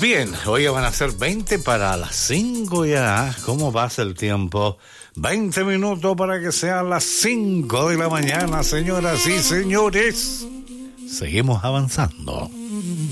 Bien, hoy van a ser 20 para las 5 ya. ¿Cómo pasa el tiempo? 20 minutos para que sean las 5 de la mañana, señoras y señores. Seguimos avanzando.